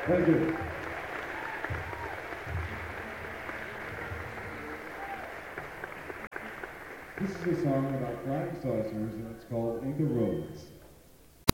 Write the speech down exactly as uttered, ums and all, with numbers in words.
Thank you. This is a song about flying saucers, and it's called Inca Roads.